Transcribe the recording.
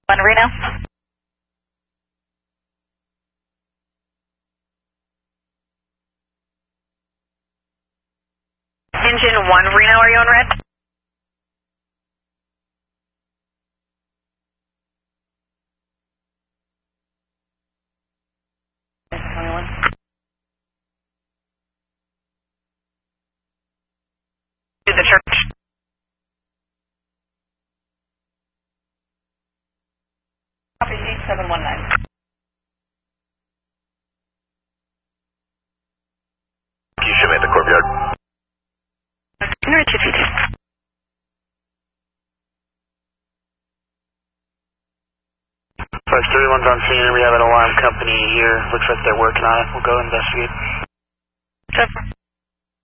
1 Reno. Engine 1 Reno, are you on red? To the church. Copy 8719. You should make the courtyard. North 52. 531's on scene. We have an alarm company here. Looks like they're working on it. We'll go investigate. Sure.